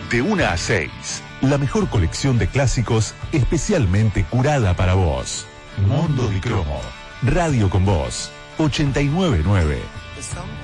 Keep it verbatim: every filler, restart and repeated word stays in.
de una a seis. La mejor colección de clásicos especialmente curada para vos. Mundo de Cromo. Radio con vos. ochenta y nueve punto nueve.